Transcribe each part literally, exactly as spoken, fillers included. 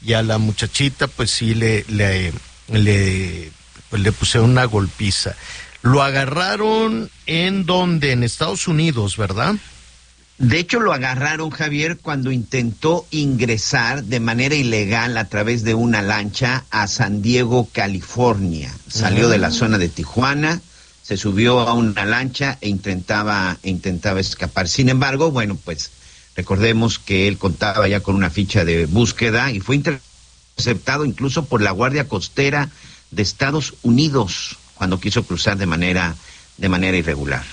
y a la muchachita pues sí le, le, le, pues, le pusieron una golpiza. Lo agarraron en donde, en Estados Unidos, ¿verdad? De hecho, lo agarraron, Javier, cuando intentó ingresar de manera ilegal a través de una lancha a San Diego, California. Salió uh-huh. de la zona de Tijuana, se subió a una lancha e intentaba, intentaba escapar. Sin embargo, bueno, pues recordemos que él contaba ya con una ficha de búsqueda y fue interceptado incluso por la Guardia Costera de Estados Unidos cuando quiso cruzar de manera, de manera irregular.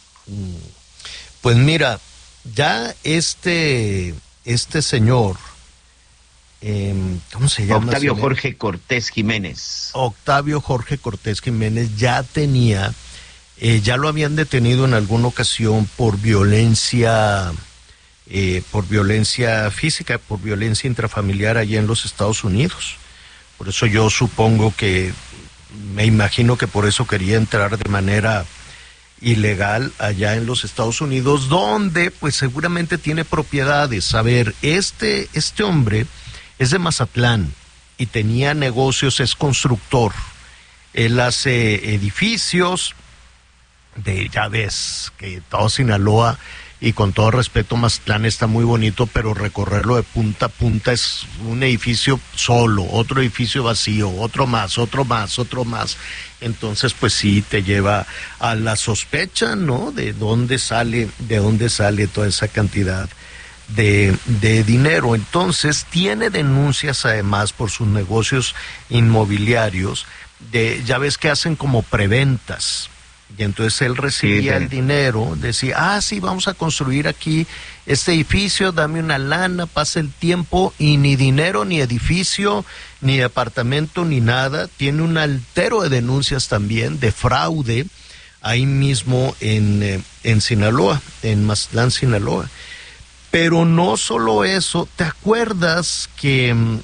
Pues mira, ya este, este señor, eh, ¿cómo se llama? Octavio Jorge Cortés Jiménez. Octavio Jorge Cortés Jiménez ya tenía, eh, ya lo habían detenido en alguna ocasión por violencia, eh, por violencia física, por violencia intrafamiliar allá en los Estados Unidos. Por eso yo supongo que, me imagino que por eso quería entrar de manera ilegal allá en los Estados Unidos, donde pues seguramente tiene propiedades. A ver, este, este hombre es de Mazatlán y tenía negocios, es constructor. Él hace edificios de, ya ves, que todo Sinaloa, y con todo respeto, Mazatlán está muy bonito, pero recorrerlo de punta a punta es un edificio solo, otro edificio vacío, otro más, otro más, otro más. Entonces, pues sí, te lleva a la sospecha, ¿no? De dónde sale, de dónde sale toda esa cantidad de, de dinero. Entonces, tiene denuncias además por sus negocios inmobiliarios, de, ya ves que hacen como preventas. Y entonces él recibía sí, sí. el dinero, decía, ah, sí, vamos a construir aquí este edificio, dame una lana, pasa el tiempo, y ni dinero, ni edificio, ni departamento, ni nada. Tiene un altero de denuncias también de fraude, ahí mismo en, eh, en Sinaloa, en Mazatlán, Sinaloa. Pero no solo eso, ¿te acuerdas que en,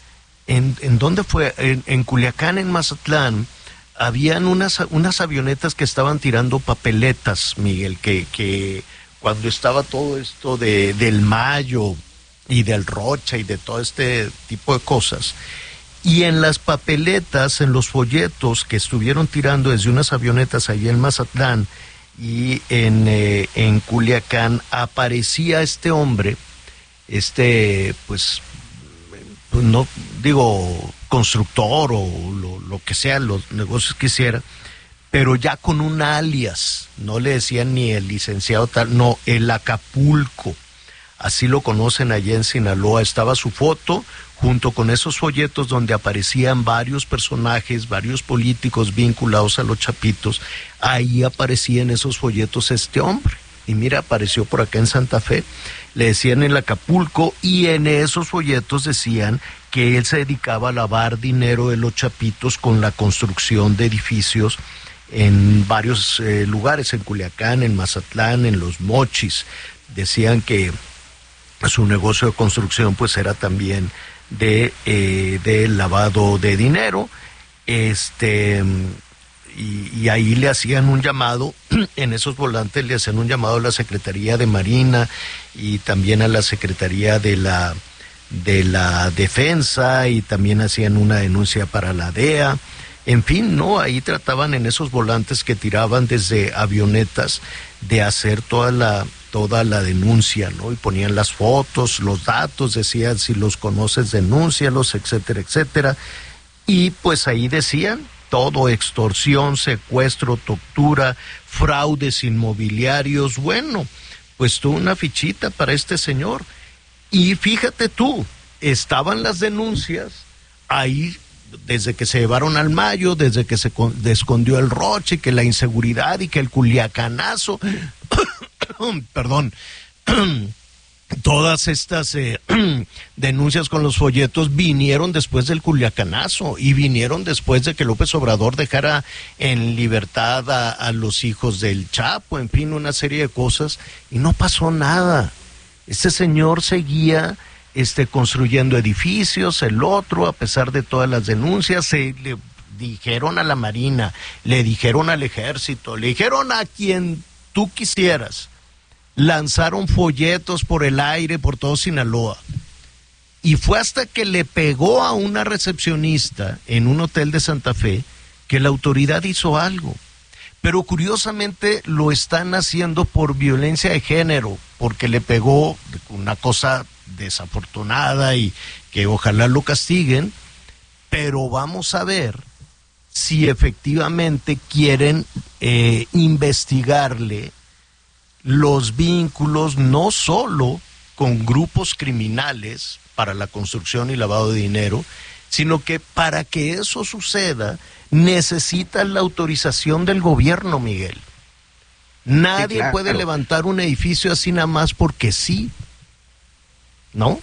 en dónde fue? En, en Culiacán, en Mazatlán, habían unas, unas avionetas que estaban tirando papeletas, Miguel, que, que cuando estaba todo esto de, del Mayo y del Rocha y de todo este tipo de cosas, y en las papeletas, en los folletos que estuvieron tirando desde unas avionetas allí en Mazatlán y en, eh, en Culiacán, aparecía este hombre, este, pues, no digo constructor o lo, lo que sea, los negocios que hiciera, pero ya con un alias, no le decían ni el licenciado tal, no, el Acapulco, así lo conocen allá en Sinaloa. Estaba su foto junto con esos folletos donde aparecían varios personajes, varios políticos vinculados a los Chapitos. Ahí aparecía en esos folletos este hombre. Y mira, apareció por acá en Santa Fe, le decían el Acapulco, y en esos folletos decían que él se dedicaba a lavar dinero de los Chapitos con la construcción de edificios en varios eh, lugares, en Culiacán, en Mazatlán, en Los Mochis. Decían que su negocio de construcción pues era también de, eh, de lavado de dinero, este... Y, y ahí le hacían un llamado, en esos volantes le hacían un llamado a la Secretaría de Marina y también a la Secretaría de la, de la Defensa, y también hacían una denuncia para la D E A. En fin, no, ahí trataban en esos volantes que tiraban desde avionetas de hacer toda la, toda la denuncia, ¿no? Y ponían las fotos, los datos, decían si los conoces, denúncialos, etcétera, etcétera. Y pues ahí decían todo: extorsión, secuestro, tortura, fraudes inmobiliarios. Bueno, pues tuvo una fichita para este señor. Y fíjate tú, estaban las denuncias ahí desde que se llevaron al Mayo, desde que se escondió el Roche, que la inseguridad y que el culiacanazo, perdón, todas estas eh, denuncias con los folletos vinieron después del culiacanazo y vinieron después de que López Obrador dejara en libertad a, a los hijos del Chapo, en fin, una serie de cosas, y no pasó nada. Este señor seguía este, construyendo edificios, el otro, a pesar de todas las denuncias. Se le dijeron a la Marina, le dijeron al Ejército, le dijeron a quien tú quisieras. Lanzaron folletos por el aire, por todo Sinaloa. Y fue hasta que le pegó a una recepcionista en un hotel de Santa Fe que la autoridad hizo algo. Pero curiosamente lo están haciendo por violencia de género, porque le pegó una cosa desafortunada y que ojalá lo castiguen, pero vamos a ver si efectivamente quieren eh, investigarle los vínculos no solo con grupos criminales para la construcción y lavado de dinero, sino que para que eso suceda necesita la autorización del gobierno, Miguel. Nadie sí, claro, puede claro. levantar un edificio así nada más porque sí, ¿no?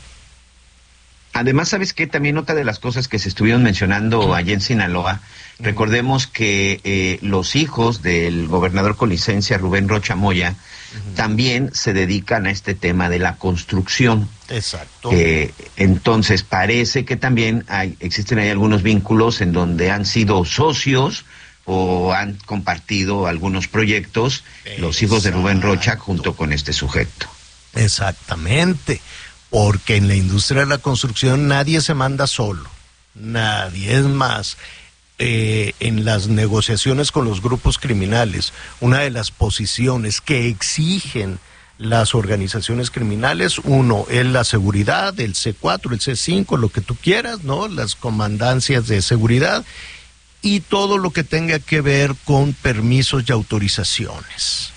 Además, ¿sabes qué? También otra de las cosas que se estuvieron mencionando allá en Sinaloa, uh-huh. recordemos que eh, los hijos del gobernador con licencia, Rubén Rocha Moya, uh-huh. también se dedican a este tema de la construcción. Exacto. Eh, entonces, parece que también hay, existen ahí algunos vínculos en donde han sido socios o han compartido algunos proyectos, Exacto. los hijos de Rubén Rocha junto con este sujeto. Exactamente. Porque en la industria de la construcción nadie se manda solo, nadie. Es más, eh, en las negociaciones con los grupos criminales, una de las posiciones que exigen las organizaciones criminales, uno es la seguridad, el C cuatro, el C cinco, lo que tú quieras, ¿no? Las comandancias de seguridad y todo lo que tenga que ver con permisos y autorizaciones,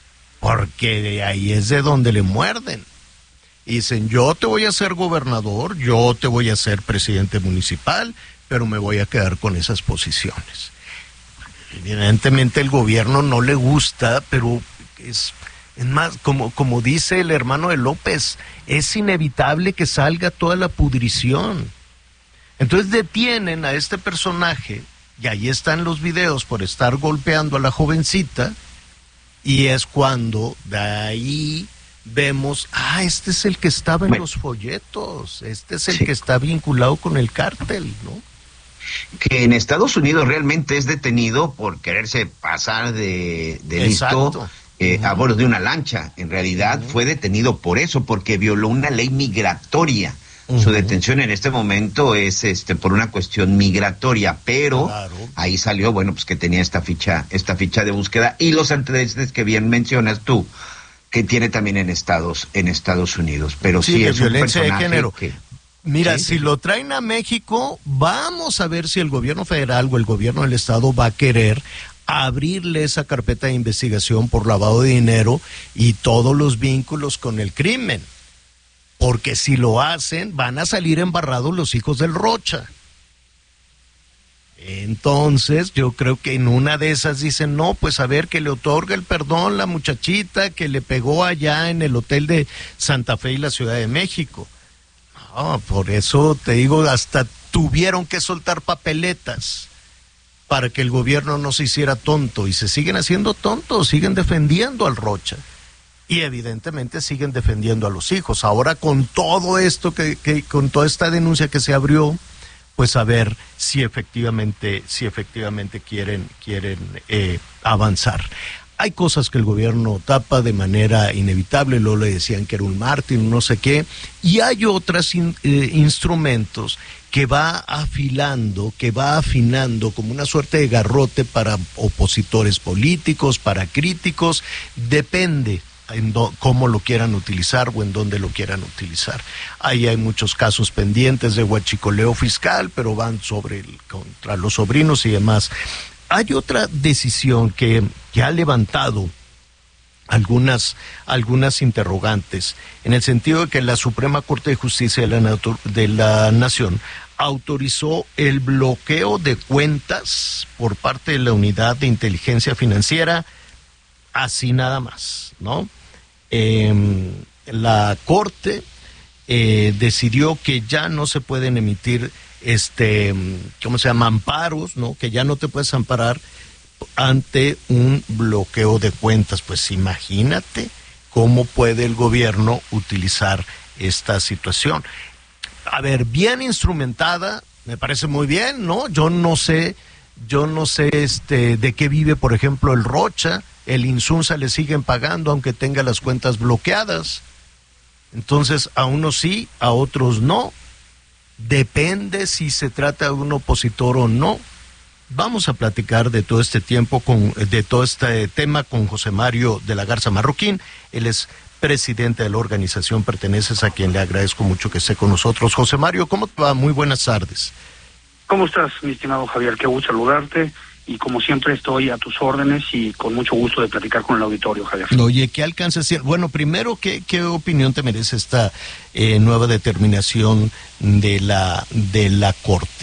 porque de ahí es de donde le muerden. Dicen, yo te voy a ser gobernador, yo te voy a ser presidente municipal, pero me voy a quedar con esas posiciones. Evidentemente el gobierno no le gusta, pero es, es más, como, como dice el hermano de López, es inevitable que salga toda la pudrición. Entonces detienen a este personaje, y ahí están los videos por estar golpeando a la jovencita, y es cuando de ahí vemos, ah, este es el que estaba en bueno, los folletos, este es el sí. que está vinculado con el cártel, ¿no? Que en Estados Unidos realmente es detenido por quererse pasar de, de listo eh, uh-huh. a bordo de una lancha. En realidad uh-huh. fue detenido por eso, porque violó una ley migratoria. Uh-huh. Su detención en este momento es este por una cuestión migratoria, pero claro. ahí salió, bueno, pues que tenía esta ficha, esta ficha de búsqueda y los antecedentes que bien mencionas tú, que tiene también en Estados en Estados Unidos, pero sí, sí es violencia un de género. Que, Mira, sí, si sí. lo traen a México, vamos a ver si el gobierno federal o el gobierno del estado va a querer abrirle esa carpeta de investigación por lavado de dinero y todos los vínculos con el crimen, porque si lo hacen van a salir embarrados los hijos del Rocha. Entonces, yo creo que en una de esas dicen, no, pues a ver, que le otorga el perdón la muchachita que le pegó allá en el hotel de Santa Fe y la Ciudad de México. No, por eso te digo, hasta tuvieron que soltar papeletas para que el gobierno no se hiciera tonto, y se siguen haciendo tontos, siguen defendiendo al Rocha. Y evidentemente siguen defendiendo a los hijos. Ahora con todo esto, que, que con toda esta denuncia que se abrió, pues a ver si efectivamente, si efectivamente quieren, quieren eh, avanzar. Hay cosas que el gobierno tapa de manera inevitable, luego le decían que era un mártir, no sé qué, y hay otros in, eh, instrumentos que va afilando, que va afinando como una suerte de garrote para opositores políticos, para críticos, depende en do, cómo lo quieran utilizar o en dónde lo quieran utilizar. Ahí hay muchos casos pendientes de huachicoleo fiscal, pero van sobre el, contra los sobrinos y demás. Hay otra decisión que, que ha levantado algunas, algunas interrogantes, en el sentido de que la Suprema Corte de Justicia de la, de la Nación autorizó el bloqueo de cuentas por parte de la Unidad de Inteligencia Financiera, así nada más, ¿no? Eh, la Corte eh, decidió que ya no se pueden emitir, este, ¿cómo se llama? Amparos, ¿no? Que ya no te puedes amparar ante un bloqueo de cuentas. Pues imagínate cómo puede el gobierno utilizar esta situación. A ver, bien instrumentada, me parece muy bien, ¿no? Yo no sé, yo no sé este de qué vive, por ejemplo, el Rocha. El Insunza le siguen pagando aunque tenga las cuentas bloqueadas. Entonces, a unos sí, a otros no. depende si se trata de un opositor o no. Vamos a platicar de todo este tiempo, con, de todo este tema con José Mario de la Garza Marroquín. Él es presidente de la organización Perteneces, a quien le agradezco mucho que esté con nosotros. José Mario, ¿cómo te va? Muy buenas tardes. ¿Cómo estás, mi estimado Javier? Qué gusto saludarte. Y como siempre estoy a tus órdenes y con mucho gusto de platicar con el auditorio, Javier. Oye, ¿qué alcances? Bueno, primero, ¿qué, qué opinión te merece esta eh, nueva determinación de la de la Corte?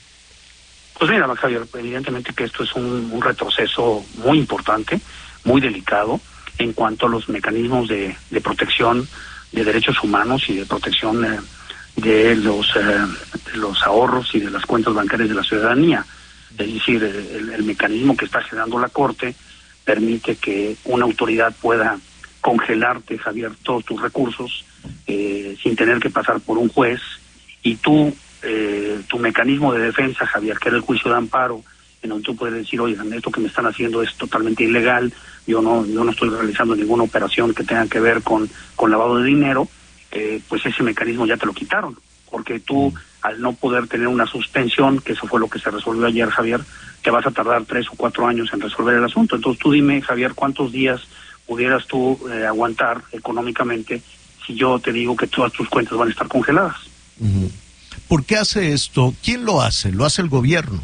Pues mira, Javier, evidentemente que esto es un, un retroceso muy importante, muy delicado, en cuanto a los mecanismos de, de protección de derechos humanos y de protección eh, de los, eh, de los ahorros y de las cuentas bancarias de la ciudadanía. Es decir, el, el mecanismo que está generando la Corte permite que una autoridad pueda congelarte, Javier, todos tus recursos eh, sin tener que pasar por un juez, y tú, eh, tu mecanismo de defensa, Javier, que era el juicio de amparo, en donde tú puedes decir, oye, esto que me están haciendo es totalmente ilegal, yo no yo no estoy realizando ninguna operación que tenga que ver con, con lavado de dinero, eh, pues ese mecanismo ya te lo quitaron, porque tú, al no poder tener una suspensión, que eso fue lo que se resolvió ayer, Javier, te vas a tardar tres o cuatro años en resolver el asunto. Entonces tú dime, Javier, ¿cuántos días pudieras tú eh, aguantar económicamente si yo te digo que todas tus cuentas van a estar congeladas? Uh-huh. ¿Por qué hace esto? ¿Quién lo hace? ¿Lo hace el gobierno?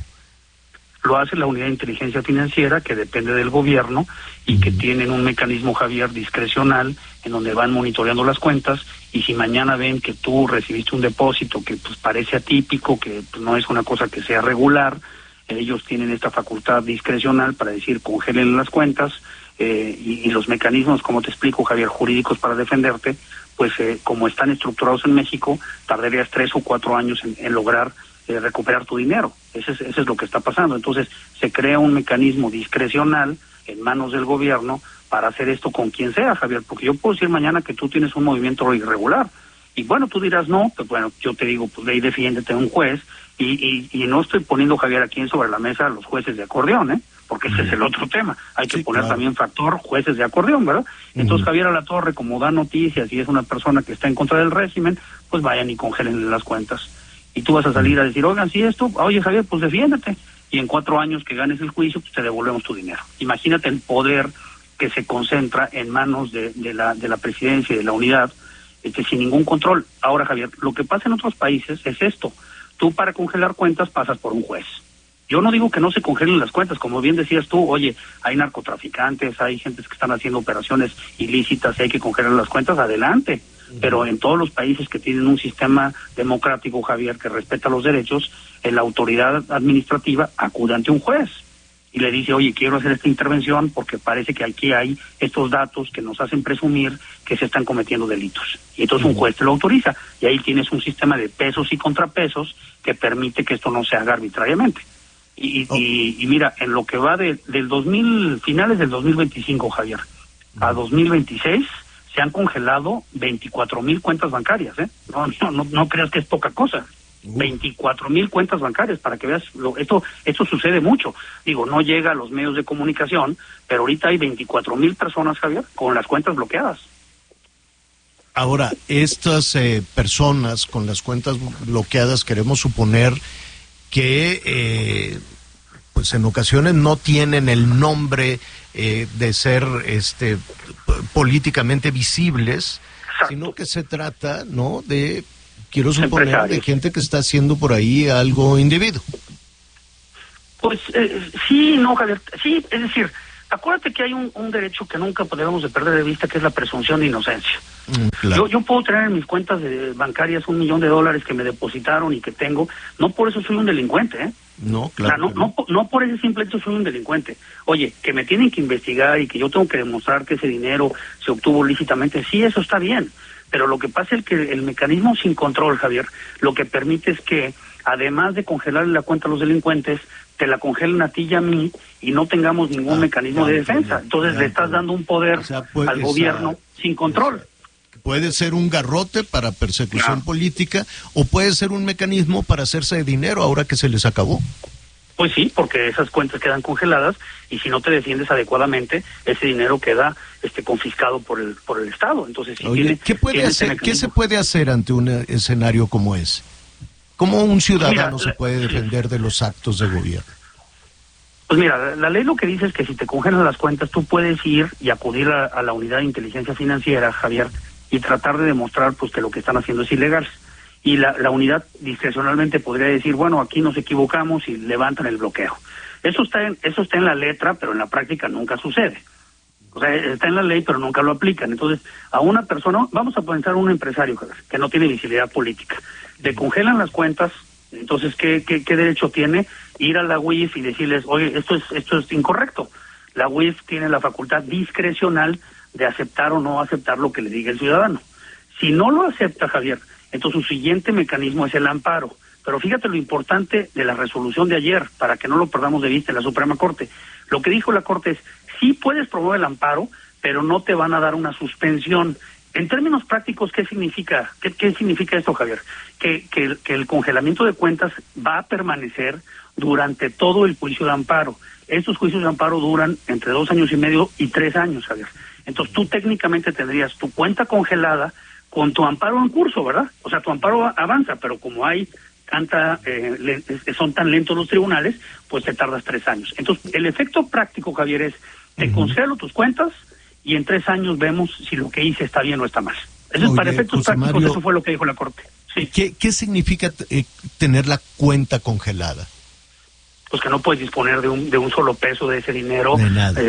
Lo hace la Unidad de Inteligencia Financiera, que depende del gobierno y que tienen un mecanismo, Javier, discrecional, en donde van monitoreando las cuentas, y si mañana ven que tú recibiste un depósito que pues parece atípico, que pues, no es una cosa que sea regular, ellos tienen esta facultad discrecional para decir congelen las cuentas, eh, y, y los mecanismos, como te explico, Javier, jurídicos para defenderte, pues eh, como están estructurados en México, tardarías tres o cuatro años en, en lograr Eh, recuperar tu dinero. Ese es, ese es lo que está pasando. Entonces se crea un mecanismo discrecional en manos del gobierno para hacer esto con quien sea, Javier, porque yo puedo decir mañana que tú tienes un movimiento irregular, y bueno, tú dirás no, pues bueno, yo te digo, pues ve y defiéndete a un juez, y, y, y no estoy poniendo, Javier, aquí sobre la mesa a los jueces de acordeón, ¿eh? Porque ese es el otro tema. Hay que sí, poner claro. también factor jueces de acordeón, ¿verdad? Entonces, uh-huh. Javier Alatorre, como da noticias y es una persona que está en contra del régimen, pues vayan y congelen las cuentas. Y tú vas a salir a decir, oigan, si esto, oye, Javier, pues defiéndete. Y en cuatro años que ganes el juicio, pues te devolvemos tu dinero. Imagínate el poder que se concentra en manos de, de la de la presidencia y de la unidad, este, sin ningún control. Ahora, Javier, lo que pasa en otros países es esto. Tú para congelar cuentas pasas por un juez. Yo no digo que no se congelen las cuentas, como bien decías tú, oye, hay narcotraficantes, hay gente que están haciendo operaciones ilícitas y hay que congelar las cuentas, adelante. Pero en todos los países que tienen un sistema democrático, Javier, que respeta los derechos, la autoridad administrativa acude ante un juez y le dice, oye, quiero hacer esta intervención porque parece que aquí hay estos datos que nos hacen presumir que se están cometiendo delitos. Y entonces un juez te lo autoriza, y ahí tienes un sistema de pesos y contrapesos que permite que esto no se haga arbitrariamente. Y, oh. y, y mira, en lo que va de, del dos mil, finales del dos mil veinticinco, Javier, a dos mil veintiséis, se han congelado veinticuatro mil cuentas bancarias, ¿eh? No, no, no, no creas que es poca cosa. Uh. veinticuatro mil cuentas bancarias, para que veas, lo, esto esto sucede mucho. Digo, no llega a los medios de comunicación, pero ahorita hay veinticuatro mil personas, Javier, con las cuentas bloqueadas. Ahora, estas eh, personas con las cuentas bloqueadas, queremos suponer que eh, pues en ocasiones no tienen el nombre eh, de ser este políticamente visibles, exacto, sino que se trata, ¿no?, de, quiero suponer, de gente que está haciendo por ahí algo indebido. Pues eh, sí, no, Javier, sí, es decir, acuérdate que hay un, un derecho que nunca debemos de perder de vista, que es la presunción de inocencia. Mm, claro. Yo yo puedo tener en mis cuentas de bancarias un millón de dólares que me depositaron y que tengo, no por eso soy un delincuente, ¿eh? No, claro. O sea, no, no, no por ese simple hecho soy un delincuente. Oye, que me tienen que investigar y que yo tengo que demostrar que ese dinero se obtuvo lícitamente, sí, eso está bien. Pero lo que pasa es que el mecanismo sin control, Javier, lo que permite es que, además de congelarle la cuenta a los delincuentes, te la congelen a ti y a mí y no tengamos ningún ah, mecanismo ya, de defensa. Entonces ya, le estás dando un poder, o sea, pues, al gobierno esa, sin control. Esa, puede ser un garrote para persecución, claro, política, o puede ser un mecanismo para hacerse de dinero ahora que se les acabó. Pues sí, porque esas cuentas quedan congeladas y si no te defiendes adecuadamente, ese dinero queda este confiscado por el por el Estado. Entonces, si Oye, tiene, ¿qué puede tiene hacer? ¿Qué se puede hacer ante un escenario como ese? ¿Cómo un ciudadano Mira, se puede defender de los actos de gobierno? Pues mira, la ley lo que dice es que si te congelan las cuentas, tú puedes ir y acudir a, a la unidad de inteligencia financiera, Javier, y tratar de demostrar pues que lo que están haciendo es ilegal. Y la, la unidad discrecionalmente podría decir, bueno, aquí nos equivocamos y levantan el bloqueo. Eso está en, eso está en la letra, pero en la práctica nunca sucede. O sea, está en la ley, pero nunca lo aplican. Entonces, a una persona, vamos a pensar un empresario, Javier, que no tiene visibilidad política, le congelan las cuentas. Entonces, ¿qué, qué, qué derecho tiene ir a la U I F y decirles, oye, esto es esto es incorrecto? La U I F tiene la facultad discrecional de aceptar o no aceptar lo que le diga el ciudadano. Si no lo acepta, Javier, entonces su siguiente mecanismo es el amparo. Pero fíjate lo importante de la resolución de ayer, para que no lo perdamos de vista en la Suprema Corte. Lo que dijo la Corte es, sí puedes promover el amparo, pero no te van a dar una suspensión. En términos prácticos, ¿qué significa? ¿Qué, qué significa esto, Javier? Que, que, que el congelamiento de cuentas va a permanecer durante todo el juicio de amparo. Estos juicios de amparo duran entre dos años y medio y tres años, Javier. Entonces tú técnicamente tendrías tu cuenta congelada con tu amparo en curso, ¿verdad? O sea, tu amparo avanza, pero como hay tanta, eh, le, son tan lentos los tribunales, pues te tardas tres años. Entonces, el efecto práctico, Javier, es te uh-huh. congelo tus cuentas y en tres años vemos si lo que hice está bien o está mal. Eso es para efectos José prácticos, Mario, eso fue lo que dijo la Corte. Sí. ¿Qué, qué significa eh, tener la cuenta congelada? Pues que no puedes disponer de un de un solo peso de ese dinero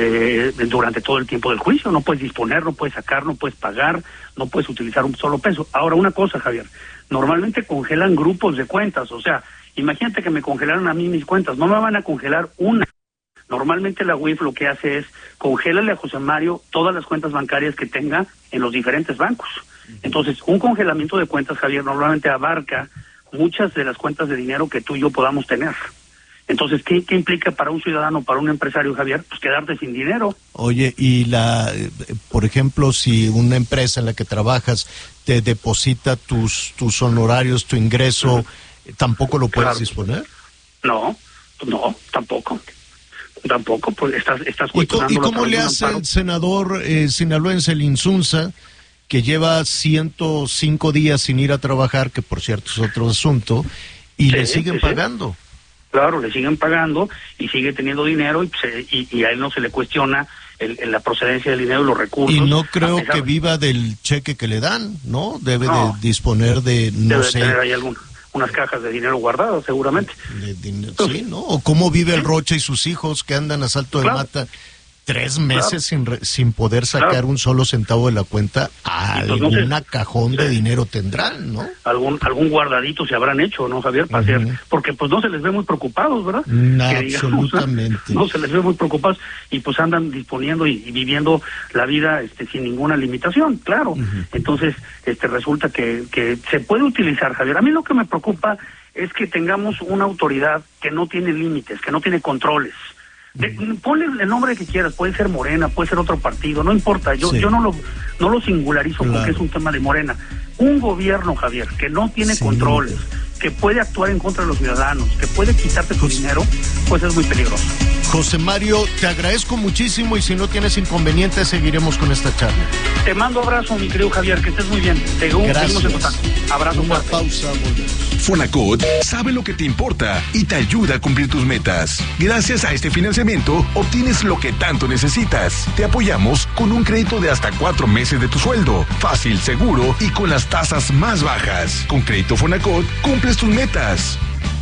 de eh, durante todo el tiempo del juicio. No puedes disponer, no puedes sacar, no puedes pagar, no puedes utilizar un solo peso. Ahora, una cosa, Javier, normalmente congelan grupos de cuentas. O sea, imagínate que me congelaron a mí mis cuentas, no me van a congelar una. Normalmente la U I F lo que hace es congélale a José Mario todas las cuentas bancarias que tenga en los diferentes bancos. Entonces, un congelamiento de cuentas, Javier, normalmente abarca muchas de las cuentas de dinero que tú y yo podamos tener. Entonces, ¿qué, qué implica para un ciudadano, para un empresario, Javier? Pues quedarte sin dinero. Oye, y la, por ejemplo, si una empresa en la que trabajas te deposita tus tus honorarios, tu ingreso, uh-huh. ¿tampoco lo puedes claro. disponer? No, no, tampoco. Tampoco, pues estás, estás ¿Y, co- ¿y cómo le hace el senador eh, sinaloense, el Insunza, que lleva ciento cinco días sin ir a trabajar, que por cierto es otro asunto, y sí, le siguen sí, pagando? Sí. Claro, le siguen pagando y sigue teniendo dinero y, se, y, y a él no se le cuestiona el, el, la procedencia del dinero y los recursos. Y no creo que viva del cheque que le dan, ¿no? Debe no, de disponer de, no debe sé... tener ahí algún, unas cajas de dinero guardadas, seguramente. De dinero, sí, ¿no? O cómo vive el Rocha y sus hijos que andan a salto de claro. mata tres meses claro. sin re, sin poder sacar claro. un solo centavo de la cuenta. Alguna no sé, cajón sí. de dinero tendrán, ¿no? Algún algún guardadito se habrán hecho, ¿no, Javier? Para uh-huh. hacer, porque pues no se les ve muy preocupados, ¿verdad? No, que digamos, absolutamente. ¿no? no se les ve muy preocupados y pues andan disponiendo y, y viviendo la vida este sin ninguna limitación, claro. Uh-huh. Entonces, este resulta que, que se puede utilizar, Javier. A mí lo que me preocupa es que tengamos una autoridad que no tiene límites, que no tiene controles. De, ponle el nombre que quieras, puede ser Morena, puede ser otro partido, no importa, yo sí. yo no lo no lo singularizo claro. porque es un tema de Morena. Un gobierno, Javier, que no tiene sí. controles, que puede actuar en contra de los ciudadanos, que puede quitarte tu dinero, pues es muy peligroso. José Mario, te agradezco muchísimo y si no tienes inconveniente seguiremos con esta charla. Te mando abrazo, mi querido Javier, que estés muy bien. Te seguimos en contacto. Abrazo. Una fuerte. Pausa, volvemos. Fonacot sabe lo que te importa y te ayuda a cumplir tus metas. Gracias a este financiamiento, obtienes lo que tanto necesitas. Te apoyamos con un crédito de hasta cuatro meses de tu sueldo. Fácil, seguro y con las tasas más bajas. Con Crédito Fonacot, cumples tus metas.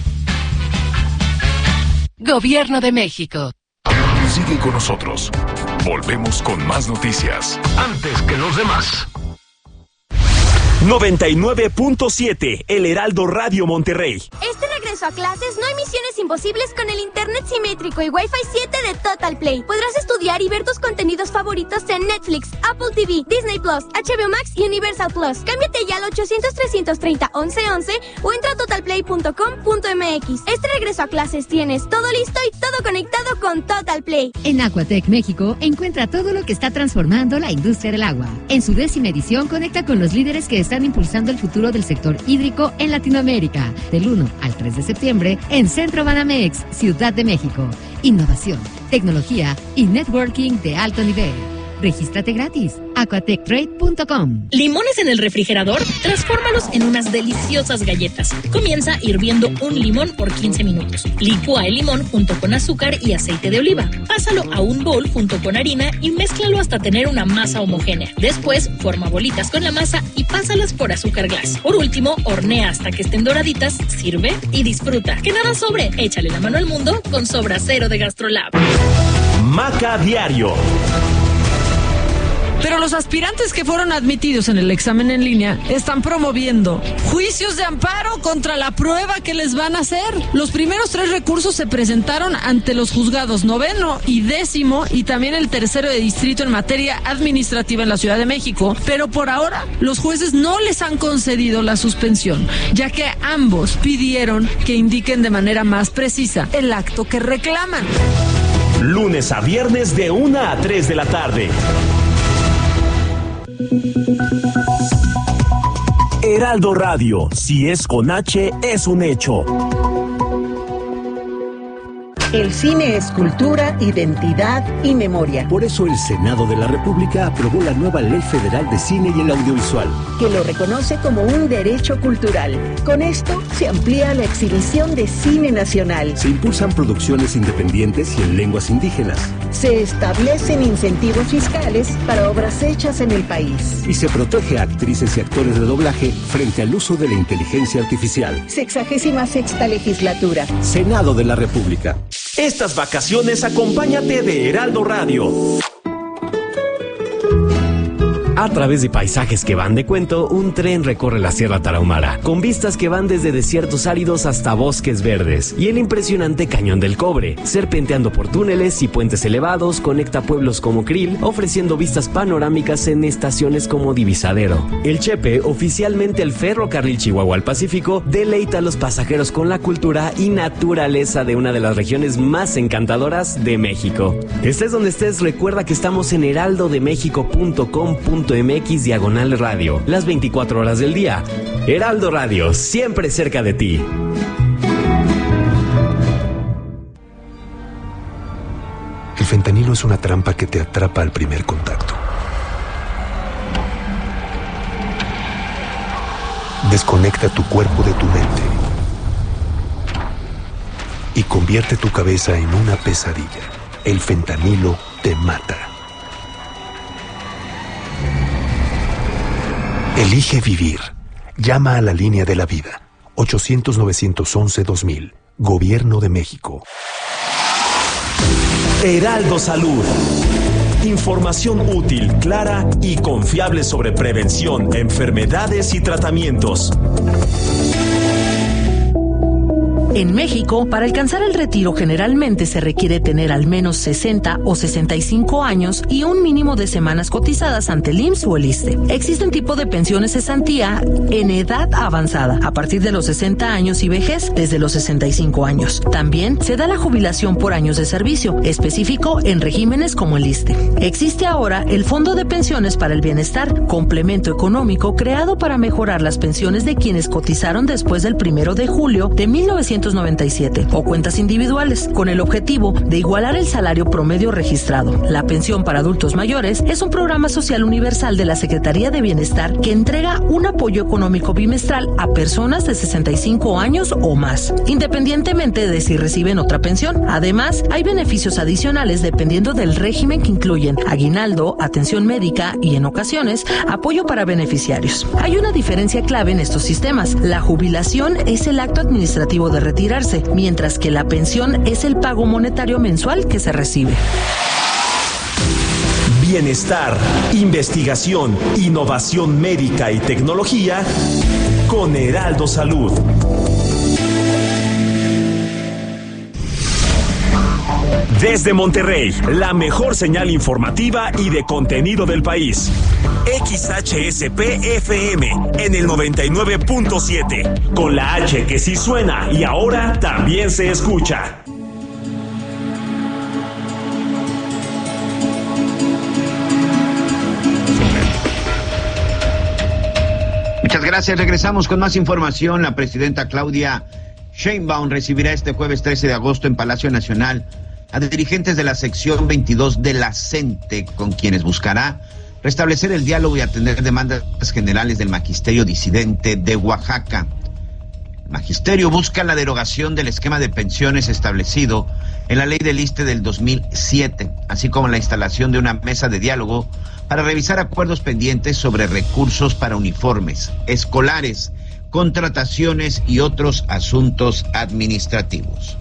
Gobierno de México. Sigue con nosotros. Volvemos con más noticias. Antes que los demás. noventa y nueve punto siete, El Heraldo Radio Monterrey. Este regreso a clases no hay misiones imposibles con el internet simétrico y Wi-Fi siete de Total Play. Podrás estudiar y ver tus contenidos favoritos en Netflix, Apple T V, Disney Plus, H B O Max y Universal Plus. Cámbiate ya al ochocientos, trescientos treinta, once once o entra a total play punto com punto m x. Este regreso a clases tienes todo listo y todo conectado con Total Play. En Aquatec México encuentra todo lo que está transformando la industria del agua. En su décima edición conecta con los líderes que están impulsando el futuro del sector hídrico en Latinoamérica. Del uno al tres de septiembre en Centro Banamex, Ciudad de México. Innovación, tecnología y networking de alto nivel. Regístrate gratis. aquatech trade punto com. ¿Limones en el refrigerador? Transfórmalos en unas deliciosas galletas. Comienza hirviendo un limón por quince minutos. Licúa el limón junto con azúcar y aceite de oliva. Pásalo a un bowl junto con harina y mézclalo hasta tener una masa homogénea. Después, forma bolitas con la masa y pásalas por azúcar glass. Por último, hornea hasta que estén doraditas, sirve y disfruta. Que nada sobre, échale la mano al mundo con Sobra Cero de GastroLab. Maca Diario. Pero los aspirantes que fueron admitidos en el examen en línea están promoviendo juicios de amparo contra la prueba que les van a hacer. Los primeros tres recursos se presentaron ante los juzgados noveno y décimo y también el tercero de distrito en materia administrativa en la Ciudad de México, pero por ahora los jueces no les han concedido la suspensión, ya que ambos pidieron que indiquen de manera más precisa el acto que reclaman. Lunes a viernes de una a tres de la tarde. Heraldo Radio, si es con H, es un hecho. El cine es cultura, identidad y memoria. Por eso el Senado de la República aprobó la nueva Ley Federal de Cine y el Audiovisual, que lo reconoce como un derecho cultural. Con esto se amplía la exhibición de cine nacional. Se impulsan producciones independientes y en lenguas indígenas. Se establecen incentivos fiscales para obras hechas en el país. Y se protege a actrices y actores de doblaje frente al uso de la inteligencia artificial. Sexagésima sexta legislatura. Senado de la República. Estas vacaciones acompáñate de Heraldo Radio. A través de paisajes que van de cuento, un tren recorre la Sierra Tarahumara, con vistas que van desde desiertos áridos hasta bosques verdes, y el impresionante Cañón del Cobre. Serpenteando por túneles y puentes elevados, conecta pueblos como Krill, ofreciendo vistas panorámicas en estaciones como Divisadero. El Chepe, oficialmente el ferrocarril Chihuahua al Pacífico, deleita a los pasajeros con la cultura y naturaleza de una de las regiones más encantadoras de México. Estés donde estés, recuerda que estamos en heraldo de méxico punto com punto mx diagonal radio, las veinticuatro horas del día. Heraldo Radio, siempre cerca de ti. El fentanilo es una trampa que te atrapa al primer contacto. Desconecta tu cuerpo de tu mente y convierte tu cabeza en una pesadilla. El fentanilo te mata. Elige vivir. Llama a la línea de la vida. ochocientos, novecientos once, dos mil. Gobierno de México. Heraldo Salud. Información útil, clara y confiable sobre prevención, enfermedades y tratamientos. En México, para alcanzar el retiro generalmente se requiere tener al menos sesenta o sesenta y cinco años y un mínimo de semanas cotizadas ante el I M S S o el ISSSTE. Existen tipos de pensiones cesantía en edad avanzada, a partir de los sesenta años y vejez desde los sesenta y cinco años. También se da la jubilación por años de servicio, específico en regímenes como el ISSSTE. Existe ahora el Fondo de Pensiones para el Bienestar, complemento económico creado para mejorar las pensiones de quienes cotizaron después del primero de julio de mil novecientos noventa y siete o cuentas individuales, con el objetivo de igualar el salario promedio registrado. La pensión para adultos mayores es un programa social universal de la Secretaría de Bienestar que entrega un apoyo económico bimestral a personas de sesenta y cinco años o más, independientemente de si reciben otra pensión. Además, hay beneficios adicionales dependiendo del régimen que incluyen aguinaldo, atención médica y, en ocasiones, apoyo para beneficiarios. Hay una diferencia clave en estos sistemas. La jubilación es el acto administrativo de retirarse, mientras que la pensión es el pago monetario mensual que se recibe. Bienestar, investigación, innovación médica y tecnología con Heraldo Salud. Desde Monterrey, la mejor señal informativa y de contenido del país. X H S P F M en el noventa y nueve punto siete, con la H que sí suena y ahora también se escucha. Muchas gracias. Regresamos con más información. La presidenta Claudia Sheinbaum recibirá este jueves trece de agosto en Palacio Nacional a dirigentes de la sección veintidós de la CENTE, con quienes buscará restablecer el diálogo y atender demandas generales del magisterio disidente de Oaxaca. El magisterio busca la derogación del esquema de pensiones establecido en la ley del ISSSTE del dos mil siete, así como la instalación de una mesa de diálogo para revisar acuerdos pendientes sobre recursos para uniformes escolares, contrataciones y otros asuntos administrativos.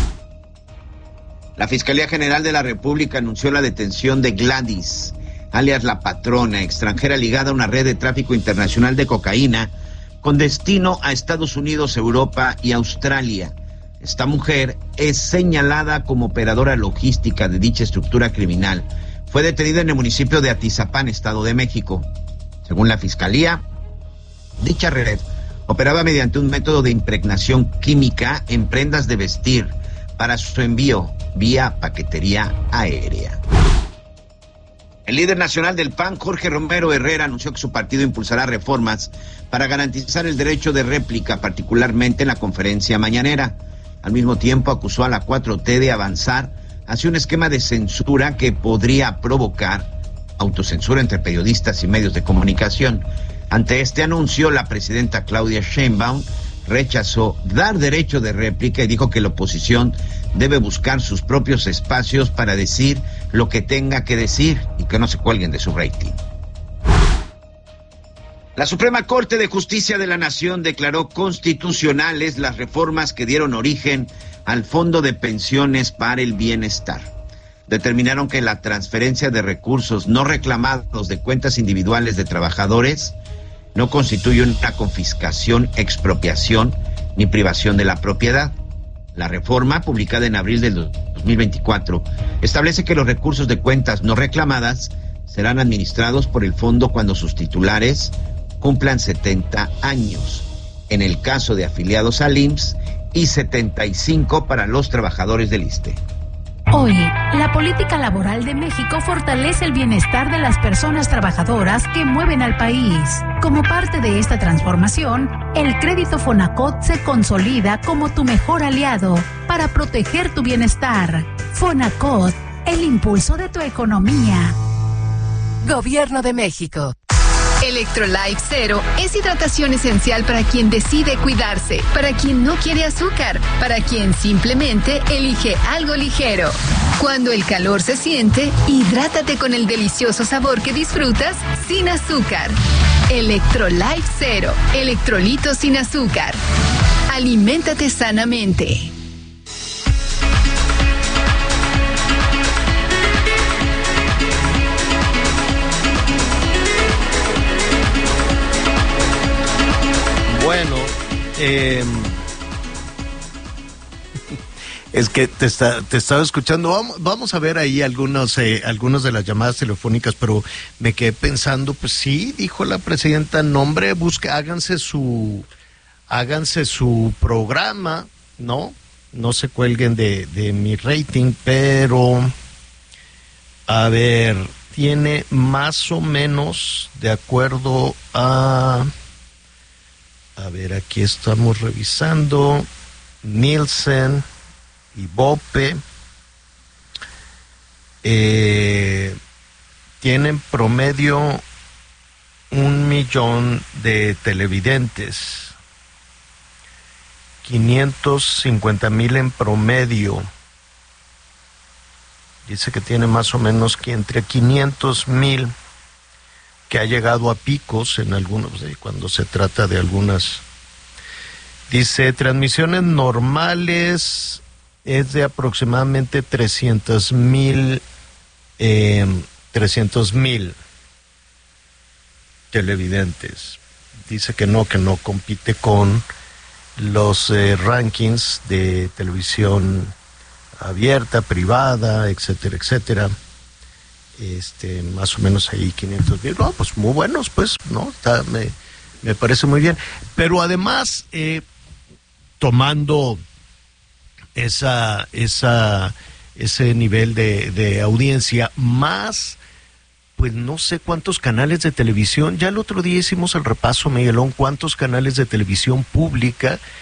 La Fiscalía General de la República anunció la detención de Gladys, alias La Patrona, extranjera ligada a una red de tráfico internacional de cocaína con destino a Estados Unidos, Europa y Australia. Esta mujer es señalada como operadora logística de dicha estructura criminal. Fue detenida en el municipio de Atizapán, Estado de México. Según la Fiscalía, dicha red operaba mediante un método de impregnación química en prendas de vestir para su envío vía paquetería aérea. El líder nacional del P A N, Jorge Romero Herrera, anunció que su partido impulsará reformas para garantizar el derecho de réplica, particularmente en la conferencia mañanera. Al mismo tiempo, acusó a la cuatro T de avanzar hacia un esquema de censura que podría provocar autocensura entre periodistas y medios de comunicación. Ante este anuncio, la presidenta Claudia Sheinbaum rechazó dar derecho de réplica y dijo que la oposición debe buscar sus propios espacios para decir lo que tenga que decir y que no se cuelguen de su rating. La Suprema Corte de Justicia de la Nación declaró constitucionales las reformas que dieron origen al Fondo de Pensiones para el Bienestar. Determinaron que la transferencia de recursos no reclamados de cuentas individuales de trabajadores no constituye una confiscación, expropiación ni privación de la propiedad. La reforma, publicada en abril del dos mil veinticuatro, establece que los recursos de cuentas no reclamadas serán administrados por el fondo cuando sus titulares cumplan setenta años, en el caso de afiliados al I M S S, y setenta y cinco para los trabajadores del ISSSTE. Hoy, la política laboral de México fortalece el bienestar de las personas trabajadoras que mueven al país. Como parte de esta transformación, el crédito Fonacot se consolida como tu mejor aliado para proteger tu bienestar. Fonacot, el impulso de tu economía. Gobierno de México. Electrolife Cero es hidratación esencial para quien decide cuidarse, para quien no quiere azúcar, para quien simplemente elige algo ligero. Cuando el calor se siente, hidrátate con el delicioso sabor que disfrutas sin azúcar. Electrolife Cero, electrolitos sin azúcar. Aliméntate sanamente. Bueno, eh, es que te, está, te estaba escuchando. Vamos, vamos a ver ahí algunos, eh, algunas de las llamadas telefónicas, pero me quedé pensando, pues sí, dijo la presidenta, nombre, busca, háganse su, háganse su programa, ¿no? No se cuelguen de, de mi rating, pero a ver, tiene más o menos, de acuerdo a... A ver, aquí estamos revisando Nielsen y Bope. Eh, tienen promedio un millón de televidentes. quinientos cincuenta mil en promedio. Dice que tiene más o menos que entre quinientos mil, que ha llegado a picos en algunos, eh, cuando se trata de algunas. Dice, transmisiones normales es de aproximadamente trescientos mil, eh, trescientos mil televidentes. Dice que no, que no compite con los eh, rankings de televisión abierta, privada, etcétera, etcétera. Este, más o menos ahí quinientos mil, no, pues muy buenos, pues, ¿no? Está, me, me parece muy bien. Pero además, eh, tomando esa, esa, ese nivel de, de audiencia, más, pues no sé cuántos canales de televisión, ya el otro día hicimos el repaso, Miguelón, cuántos canales de televisión pública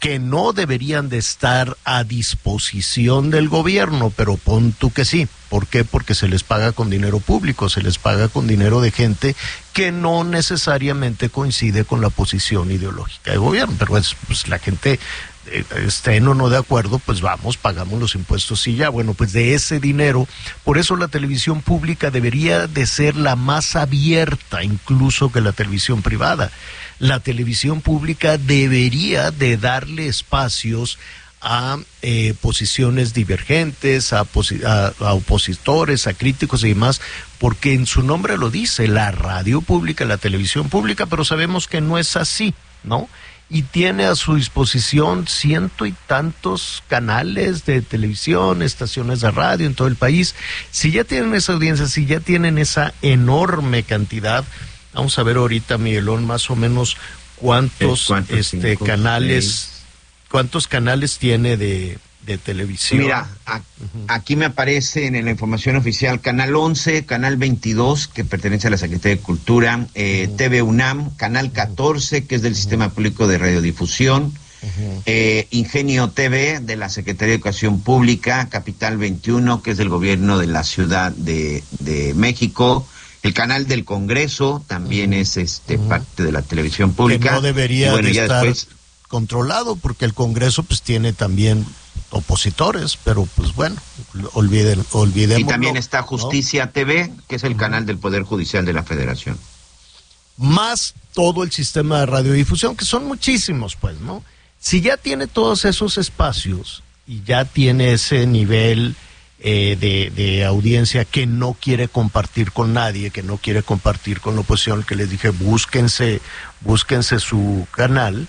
que no deberían de estar a disposición del gobierno, pero pon tú que sí. ¿Por qué? Porque se les paga con dinero público, se les paga con dinero de gente que no necesariamente coincide con la posición ideológica del gobierno, pero es, pues la gente eh, estén o no de acuerdo, pues vamos, pagamos los impuestos y ya. Bueno, pues de ese dinero, por eso la televisión pública debería de ser la más abierta incluso que la televisión privada. La televisión pública debería de darle espacios a eh, posiciones divergentes, a, posi- a, a opositores, a críticos y demás, porque en su nombre lo dice, la radio pública, la televisión pública, pero sabemos que no es así, ¿no? Y tiene a su disposición ciento y tantos canales de televisión, estaciones de radio en todo el país. Si ya tienen esa audiencia, si ya tienen esa enorme cantidad, vamos a ver ahorita, Miguelón, más o menos cuántos, ¿Cuántos este, cinco, canales, seis? cuántos canales tiene de, de televisión. Mira, a, uh-huh. aquí me aparece en la información oficial Canal once, Canal veintidós, que pertenece a la Secretaría de Cultura, eh, uh-huh. T V UNAM, Canal catorce, que es del uh-huh. Sistema Público de Radiodifusión, uh-huh. eh, Ingenio T V, de la Secretaría de Educación Pública, Capital veintiuno, que es del Gobierno de la Ciudad de, de México, el canal del Congreso también uh-huh. es este uh-huh. parte de la televisión pública. Que no debería bueno, de estar después... controlado, porque el Congreso pues tiene también opositores, pero pues bueno, olviden, olvidemos. Y también está Justicia, ¿no? T V, que es el uh-huh. canal del Poder Judicial de la Federación. Más todo el sistema de radiodifusión, que son muchísimos, pues, ¿no? Si ya tiene todos esos espacios y ya tiene ese nivel Eh, de, de audiencia que no quiere compartir con nadie, que no quiere compartir con la oposición, que les dije, búsquense, búsquense su canal,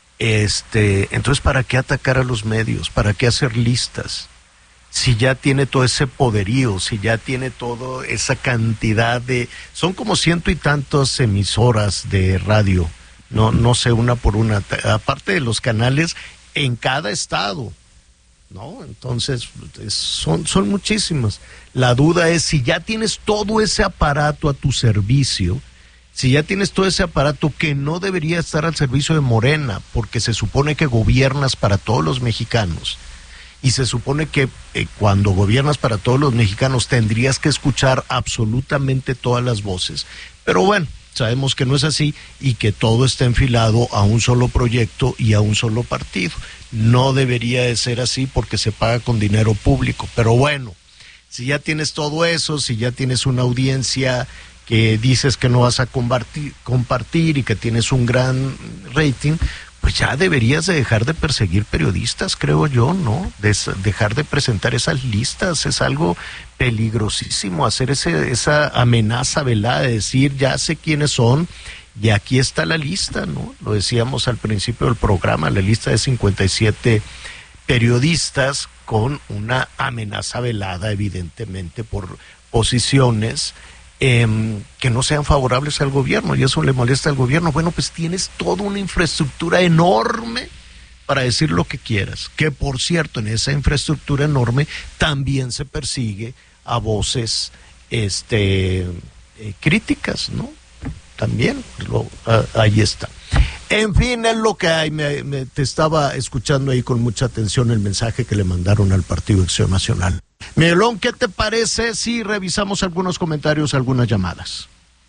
este, entonces ¿para qué atacar a los medios? ¿Para qué hacer listas? Si ya tiene todo ese poderío, si ya tiene toda esa cantidad de, son como ciento y tantas emisoras de radio, no, no sé, una por una, aparte de los canales en cada estado, ¿no? Entonces, es, son, son muchísimas. La duda es si ya tienes todo ese aparato a tu servicio, si ya tienes todo ese aparato que no debería estar al servicio de Morena, porque se supone que gobiernas para todos los mexicanos, y se supone que eh, cuando gobiernas para todos los mexicanos tendrías que escuchar absolutamente todas las voces, pero bueno, sabemos que no es así y que todo está enfilado a un solo proyecto y a un solo partido. No debería de ser así porque se paga con dinero público, pero bueno, si ya tienes todo eso, si ya tienes una audiencia que dices que no vas a compartir, compartir y que tienes un gran rating, pues ya deberías de dejar de perseguir periodistas, creo yo, ¿no? De, dejar de presentar esas listas, es algo peligrosísimo, hacer ese, esa amenaza velada de decir, ya sé quiénes son, y aquí está la lista, ¿no? Lo decíamos al principio del programa, la lista de cincuenta y siete periodistas con una amenaza velada, evidentemente, por posiciones eh, que no sean favorables al gobierno, y eso le molesta al gobierno. Bueno, pues tienes toda una infraestructura enorme para decir lo que quieras, que por cierto, en esa infraestructura enorme también se persigue a voces este eh, críticas, ¿no? También, lo, a, ahí está. En fin, es lo que hay. Me, me, te estaba escuchando ahí con mucha atención el mensaje que le mandaron al Partido Acción Nacional. Miguelón, ¿qué te parece si revisamos algunos comentarios, algunas llamadas?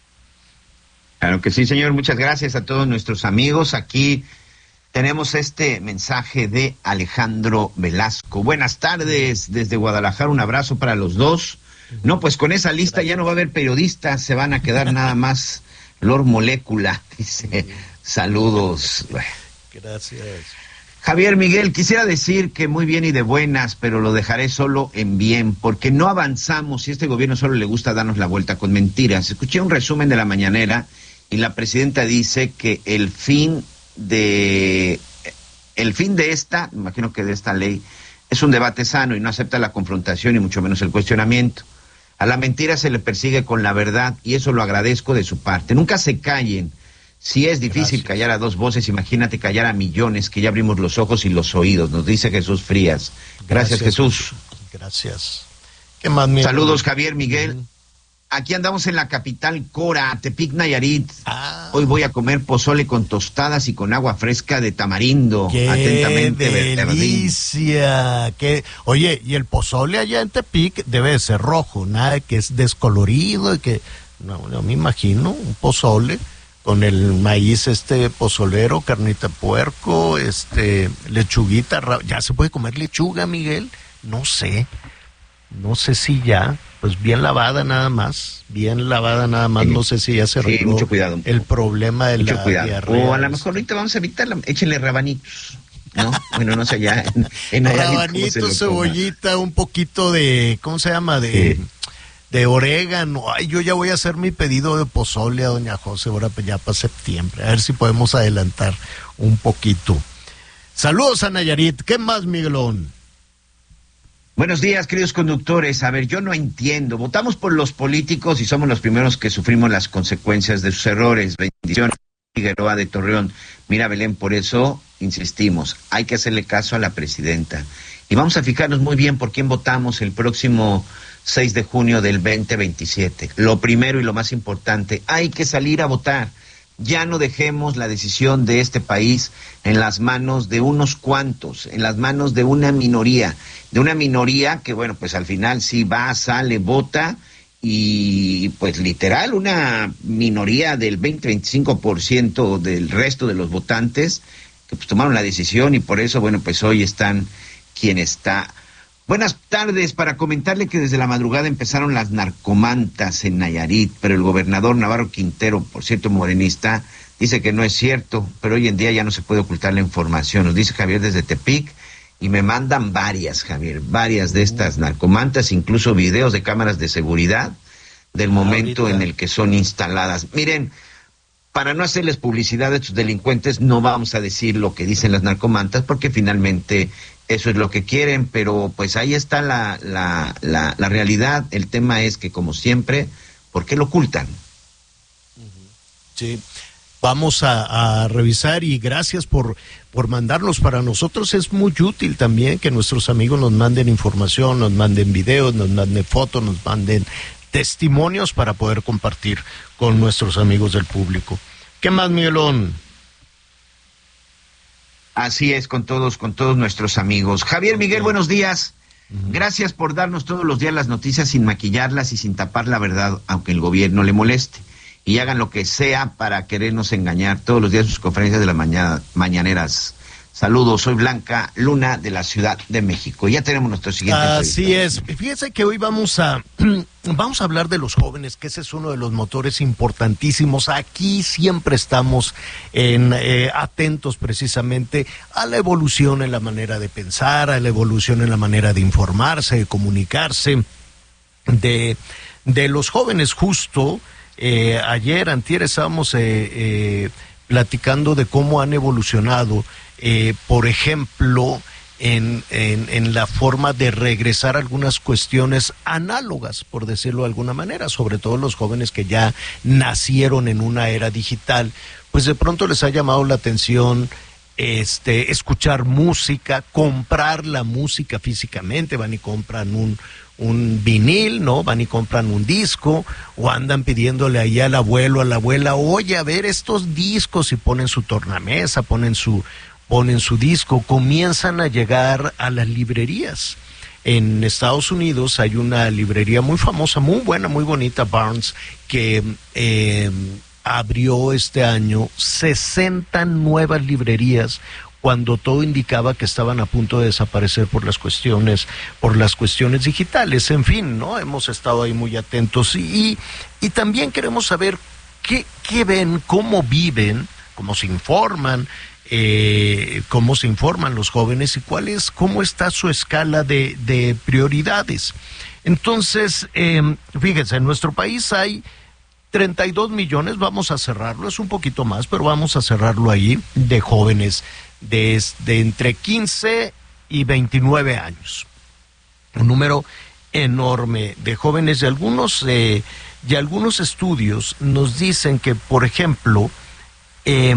Claro que sí, señor. Muchas gracias a todos nuestros amigos. Aquí tenemos este mensaje de Alejandro Velasco. Buenas tardes desde Guadalajara. Un abrazo para los dos. No, pues con esa lista ya no va a haber periodistas, se van a quedar nada más Lord Molécula, dice. Saludos. Gracias. Javier Miguel, quisiera decir que muy bien y de buenas, pero lo dejaré solo en bien, porque no avanzamos y a este gobierno solo le gusta darnos la vuelta con mentiras. Escuché un resumen de la mañanera y la presidenta dice que el fin de el fin de esta, me imagino que de esta ley, es un debate sano y no acepta la confrontación y mucho menos el cuestionamiento. A la mentira se le persigue con la verdad y eso lo agradezco de su parte. Nunca se callen. Si es difícil Gracias. callar a dos voces, imagínate callar a millones, que ya abrimos los ojos y los oídos, nos dice Jesús Frías. Gracias, Gracias Jesús. Gracias. ¿Qué más, Saludos, Javier Miguel. Uh-huh. aquí andamos en la capital Cora, Tepic, Nayarit. Ah. Hoy voy a comer pozole con tostadas y con agua fresca de tamarindo. ¡Qué Atentamente, delicia! ¿Qué? Oye, y el pozole allá en Tepic debe de ser rojo, nada que es descolorido y que... No, no me imagino un pozole con el maíz este pozolero, carnita de puerco, este, lechuguita. ¿Ya se puede comer lechuga, Miguel? No sé. No sé si ya, pues bien lavada nada más, bien lavada nada más, sí, no sé si ya se arregló, sí, mucho cuidado, el problema de mucho la cuidado. diarrea. O a lo mejor ahorita vamos a evitarla, échenle rabanitos, ¿no? Bueno, no sé, ya en, en rabanitos, cebollita, un poquito de, ¿cómo se llama? De, sí. de orégano. Ay, yo ya voy a hacer mi pedido de pozole a doña José, ahora ya para septiembre, a ver si podemos adelantar un poquito. Saludos a Nayarit, ¿qué más, Miguelón? Buenos días, queridos conductores. A ver, yo no entiendo. Votamos por los políticos y somos los primeros que sufrimos las consecuencias de sus errores. Bendiciones, Figueroa de Torreón. Mira, Belén, por eso insistimos. Hay que hacerle caso a la presidenta. Y vamos a fijarnos muy bien por quién votamos el próximo seis de junio del veinte veintisiete. Lo primero y lo más importante, hay que salir a votar. Ya no dejemos la decisión de este país en las manos de unos cuantos, en las manos de una minoría, de una minoría que, bueno, pues al final sí va, sale, vota, y pues literal una minoría del veinte a veinticinco por ciento del resto de los votantes que pues tomaron la decisión y por eso, bueno, pues hoy están quien está. Buenas tardes, para comentarle que desde la madrugada empezaron las narcomantas en Nayarit, pero el gobernador Navarro Quintero, por cierto morenista, dice que no es cierto, pero hoy en día ya no se puede ocultar la información. Nos dice Javier desde Tepic y me mandan varias, Javier, varias de estas narcomantas, incluso videos de cámaras de seguridad del momento en el que son instaladas. Miren, para no hacerles publicidad a estos delincuentes, no vamos a decir lo que dicen las narcomantas, porque finalmente eso es lo que quieren, pero pues ahí está la, la, la, la realidad. El tema es que, como siempre, ¿por qué lo ocultan? Sí, vamos a, a revisar y gracias por, por mandarlos. Para nosotros es muy útil también que nuestros amigos nos manden información, nos manden videos, nos manden fotos, nos manden testimonios para poder compartir con nuestros amigos del público. ¿Qué más, Miguelón? Así es, con todos, con todos nuestros amigos. Javier, Miguel, buenos días. Uh-huh. Gracias por darnos todos los días las noticias sin maquillarlas y sin tapar la verdad, aunque el gobierno le moleste. Y hagan lo que sea para querernos engañar todos los días en sus conferencias de las mañana, mañaneras. Saludos, soy Blanca Luna de la Ciudad de México. Ya tenemos nuestro siguiente. Así es. Fíjense que hoy vamos a vamos a hablar de los jóvenes, que ese es uno de los motores importantísimos. Aquí siempre estamos en, eh, atentos precisamente a la evolución en la manera de pensar, a la evolución en la manera de informarse, de comunicarse, de, de los jóvenes. Justo eh, ayer, antier, estábamos eh, eh, platicando de cómo han evolucionado. Eh, por ejemplo, en, en, en la forma de regresar a algunas cuestiones análogas, por decirlo de alguna manera, sobre todo los jóvenes que ya nacieron en una era digital, pues de pronto les ha llamado la atención este, escuchar música, comprar la música físicamente, van y compran un, un vinil, ¿no? Van y compran un disco, o andan pidiéndole ahí al abuelo, a la abuela, oye, a ver estos discos, y ponen su tornamesa, ponen su ponen su disco, comienzan a llegar a las librerías. En Estados Unidos hay una librería muy famosa, muy buena, muy bonita, Barnes, que eh, abrió este año sesenta nuevas librerías, cuando todo indicaba que estaban a punto de desaparecer por las cuestiones, por las cuestiones digitales. En fin, ¿no? Hemos estado ahí muy atentos y, y también queremos saber qué, qué ven, cómo viven, cómo se informan, Eh, cómo se informan los jóvenes y cuál es, cómo está su escala de, de prioridades. Entonces, eh, fíjense, en nuestro país hay treinta y dos millones, vamos a cerrarlo, es un poquito más, pero vamos a cerrarlo ahí, de jóvenes de, de entre quince y veintinueve años. Un número enorme de jóvenes, y algunos, eh, y algunos estudios nos dicen que, por ejemplo, eh,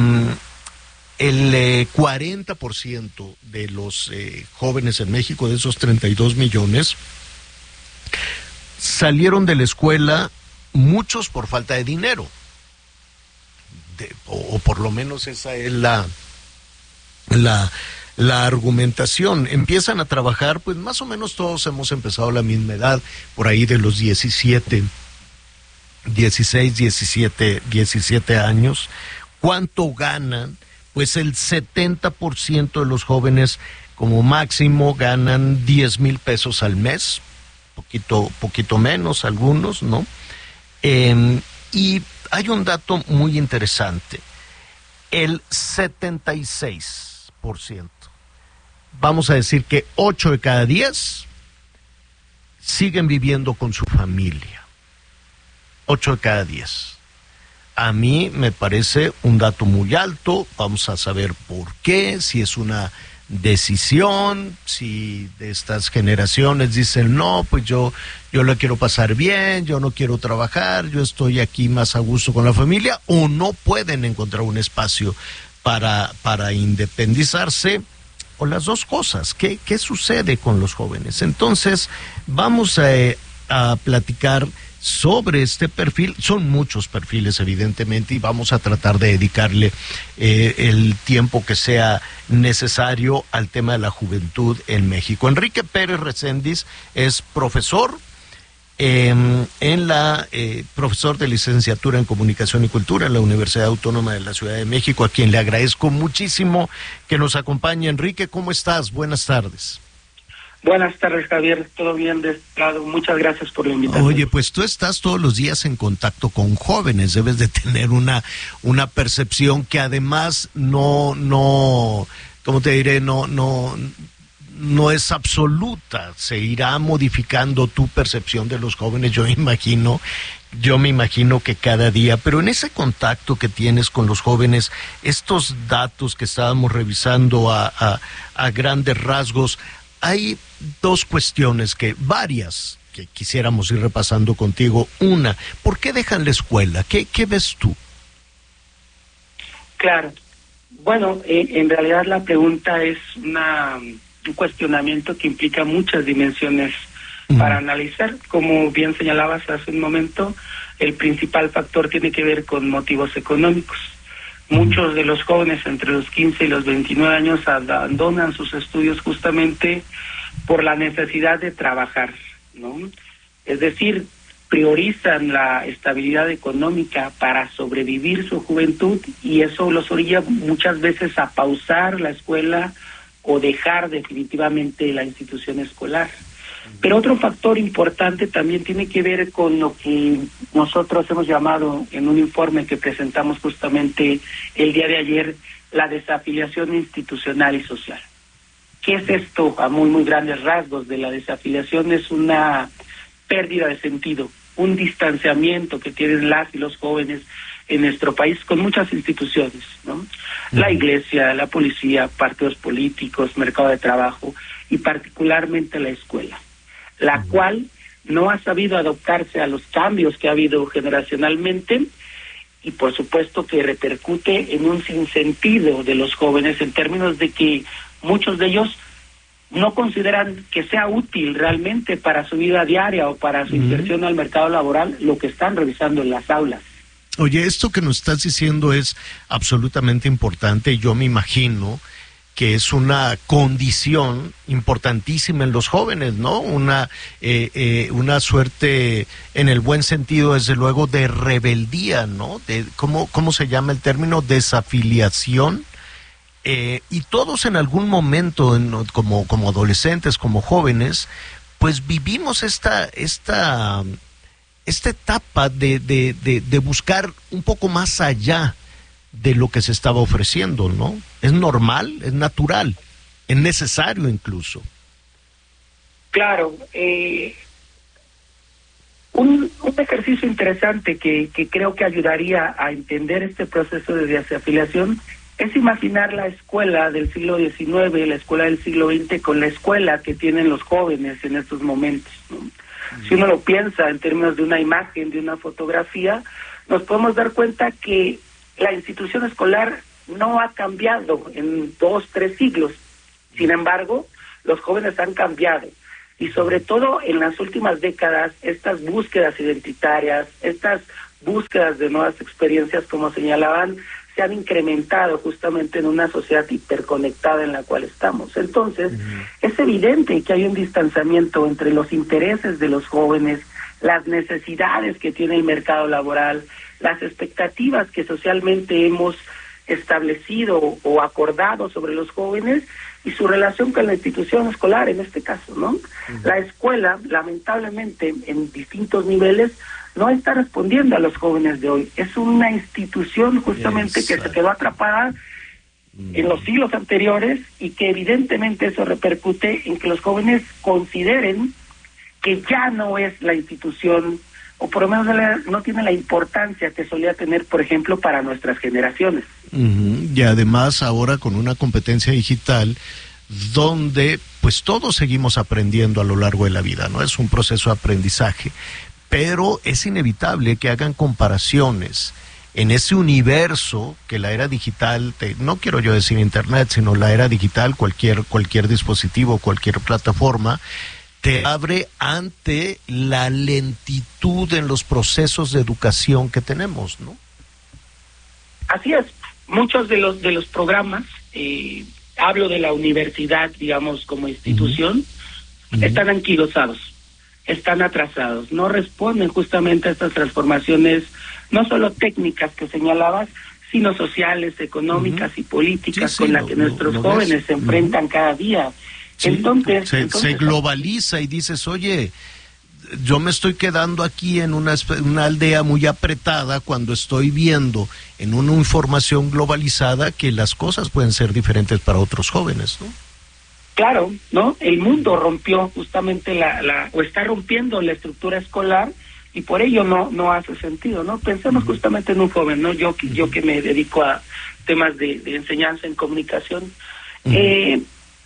el eh, cuarenta por ciento de los eh, jóvenes en México, de esos treinta y dos millones, salieron de la escuela muchos por falta de dinero. De, o, o por lo menos esa es la, la, la argumentación. Empiezan a trabajar, pues más o menos todos hemos empezado a la misma edad, por ahí de los diecisiete, dieciséis, diecisiete, diecisiete años. ¿Cuánto ganan? Pues el setenta por ciento de los jóvenes como máximo ganan diez mil pesos al mes, poquito, poquito menos algunos, ¿no? Eh, y hay un dato muy interesante, el setenta y seis por ciento, vamos a decir que ocho de cada diez siguen viviendo con su familia, ocho de cada diez. A mí me parece un dato muy alto, vamos a saber por qué, si es una decisión, si de estas generaciones dicen no, pues yo yo la quiero pasar bien, yo no quiero trabajar, yo estoy aquí más a gusto con la familia, o no pueden encontrar un espacio para para independizarse, o las dos cosas. ¿Qué, qué sucede con los jóvenes? Entonces vamos a, a platicar sobre este perfil. Son muchos perfiles, evidentemente, y vamos a tratar de dedicarle eh, el tiempo que sea necesario al tema de la juventud en México. Enrique Pérez Recendis es profesor eh, en la eh, profesor de licenciatura en Comunicación y Cultura en la Universidad Autónoma de la Ciudad de México, a quien le agradezco muchísimo que nos acompañe. Enrique, ¿cómo estás? Buenas tardes. Buenas tardes, Javier. ¿Todo bien de este lado? Muchas gracias por la invitación. Oye, pues tú estás todos los días en contacto con jóvenes, debes de tener una una percepción que además no no, ¿cómo te diré? No no no es absoluta. Se irá modificando tu percepción de los jóvenes. Yo imagino, yo me imagino que cada día, pero en ese contacto que tienes con los jóvenes, estos datos que estábamos revisando a a, a grandes rasgos, hay dos cuestiones, que varias, que quisiéramos ir repasando contigo. Una, ¿por qué dejan la escuela? ¿Qué, qué ves tú? Claro. Bueno, eh, en realidad la pregunta es una, un cuestionamiento que implica muchas dimensiones mm. para analizar. Como bien señalabas hace un momento, el principal factor tiene que ver con motivos económicos. Muchos de los jóvenes entre los quince y los veintinueve años abandonan sus estudios justamente por la necesidad de trabajar, ¿no? Es decir, priorizan la estabilidad económica para sobrevivir su juventud, y eso los orilla muchas veces a pausar la escuela o dejar definitivamente la institución escolar. Pero otro factor importante también tiene que ver con lo que nosotros hemos llamado en un informe que presentamos justamente el día de ayer, la desafiliación institucional y social. ¿Qué es esto? A muy, muy grandes rasgos de la desafiliación es una pérdida de sentido, un distanciamiento que tienen las y los jóvenes en nuestro país con muchas instituciones, ¿no? La iglesia, la policía, partidos políticos, mercado de trabajo y particularmente la escuela, la uh-huh. cual no ha sabido adaptarse a los cambios que ha habido generacionalmente, y por supuesto que repercute en un sinsentido de los jóvenes en términos de que muchos de ellos no consideran que sea útil realmente para su vida diaria o para su uh-huh. inserción al mercado laboral lo que están revisando en las aulas. Oye, esto que nos estás diciendo es absolutamente importante. Yo me imagino que es una condición importantísima en los jóvenes, ¿no? Una eh, eh, una suerte, en el buen sentido, desde luego, de rebeldía, ¿no? De, ¿cómo, cómo se llama el término? Desafiliación. Eh, y todos en algún momento, en, como, como adolescentes, como jóvenes, pues vivimos esta, esta, esta etapa de, de, de, de buscar un poco más allá de lo que se estaba ofreciendo, ¿no? Es normal, es natural, es necesario incluso. Claro, eh, un, un ejercicio interesante que, que creo que ayudaría a entender este proceso de desafiliación es imaginar la escuela del siglo diecinueve, la escuela del siglo veinte, con la escuela que tienen los jóvenes en estos momentos, ¿no? Mm. Si uno lo piensa en términos de una imagen, de una fotografía, nos podemos dar cuenta que la institución escolar no ha cambiado en dos, tres siglos. Sin embargo, los jóvenes han cambiado. y sobre todo en las últimas décadas, estas búsquedas identitarias, estas búsquedas de nuevas experiencias, como señalaban, se han incrementado justamente en una sociedad hiperconectada en la cual estamos. Entonces, uh-huh. es evidente que hay un distanciamiento entre los intereses de los jóvenes, las necesidades que tiene el mercado laboral, las expectativas que socialmente hemos establecido o acordado sobre los jóvenes y su relación con la institución escolar, en este caso, ¿no? Uh-huh. La escuela, lamentablemente, en distintos niveles, no está respondiendo a los jóvenes de hoy. Es una institución justamente Exacto. que se quedó atrapada uh-huh. en los siglos anteriores y que evidentemente eso repercute en que los jóvenes consideren que ya no es la institución, o por lo menos no tiene la importancia que solía tener, por ejemplo, para nuestras generaciones. Uh-huh. Y además ahora con una competencia digital donde pues todos seguimos aprendiendo a lo largo de la vida, ¿no? Es un proceso de aprendizaje, pero es inevitable que hagan comparaciones en ese universo que la era digital, te, no quiero yo decir internet, sino la era digital, cualquier, cualquier dispositivo, cualquier plataforma, te abre ante la lentitud en los procesos de educación que tenemos, ¿no? Así es. Muchos de los de los programas, eh, hablo de la universidad, digamos, como institución, uh-huh. están anquilosados, están atrasados, no responden justamente a estas transformaciones, no solo técnicas que señalabas, sino sociales, económicas uh-huh. y políticas sí, sí, con las que lo, nuestros lo, lo jóvenes ves. se enfrentan uh-huh. cada día. Sí, entonces, se, entonces se globaliza y dices, oye, yo me estoy quedando aquí en una, una aldea muy apretada cuando estoy viendo en una información globalizada que las cosas pueden ser diferentes para otros jóvenes, ¿no? Claro, ¿no? El mundo rompió justamente la, la o está rompiendo la estructura escolar y por ello no no hace sentido, ¿no? Pensemos uh-huh. justamente en un joven, ¿no? Yo, uh-huh. yo que me dedico a temas de, de enseñanza en comunicación, uh-huh. eh,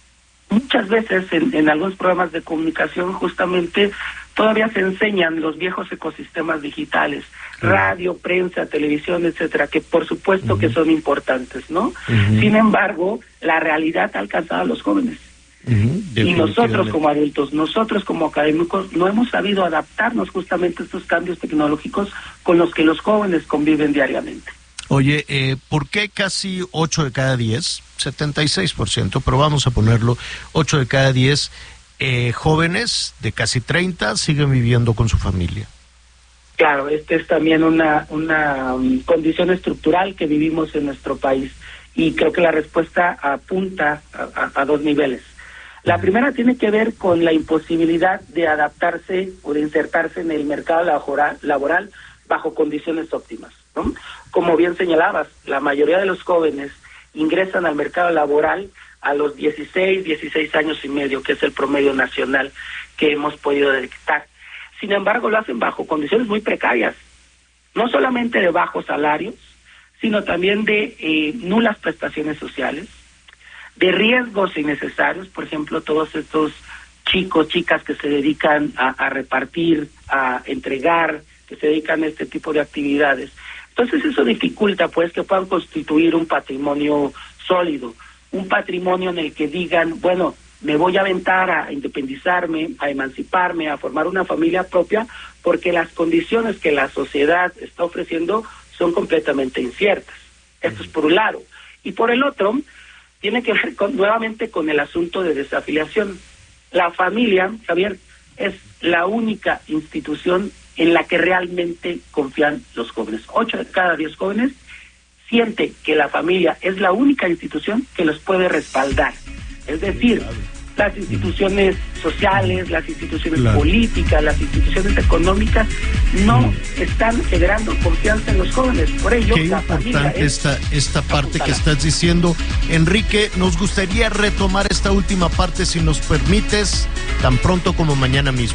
muchas veces en, en algunos programas de comunicación justamente todavía se enseñan los viejos ecosistemas digitales, uh-huh. radio, prensa, televisión, etcétera, que por supuesto uh-huh. que son importantes, ¿no? Uh-huh. Sin embargo, la realidad ha alcanzado a los jóvenes. Uh-huh. Y nosotros como adultos, nosotros como académicos, no hemos sabido adaptarnos justamente a estos cambios tecnológicos con los que los jóvenes conviven diariamente. Oye, eh, ¿por qué casi ocho de cada diez, setenta y seis por ciento, pero vamos a ponerlo, ocho de cada diez eh, jóvenes de casi treinta siguen viviendo con su familia? Claro, esta es también una, una um, condición estructural que vivimos en nuestro país y creo que la respuesta apunta a, a, a dos niveles. La primera tiene que ver con la imposibilidad de adaptarse o de insertarse en el mercado laboral, laboral bajo condiciones óptimas, ¿no? Como bien señalabas, la mayoría de los jóvenes ingresan al mercado laboral a los dieciséis, dieciséis años y medio, que es el promedio nacional que hemos podido detectar. Sin embargo, lo hacen bajo condiciones muy precarias, no solamente de bajos salarios, sino también de eh, nulas prestaciones sociales, de riesgos innecesarios, por ejemplo, todos estos chicos, chicas que se dedican a, a repartir, a entregar, que se dedican a este tipo de actividades. Entonces eso dificulta pues que puedan constituir un patrimonio sólido, un patrimonio en el que digan, bueno, me voy a aventar a independizarme, a emanciparme, a formar una familia propia, porque las condiciones que la sociedad está ofreciendo son completamente inciertas. Esto es por un lado. Y por el otro, tiene que ver con, nuevamente con el asunto de desafiliación. La familia, Javier, es la única institución en la que realmente confían los jóvenes. Ocho de cada diez jóvenes siente que la familia es la única institución que los puede respaldar. Es decir, las instituciones sociales, las instituciones claro. políticas, las instituciones económicas no mm. están generando confianza en los jóvenes. Por ello, Qué la importante familia es esta, esta parte que estás diciendo. Enrique, nos gustaría retomar esta última parte, si nos permites, tan pronto como mañana mismo.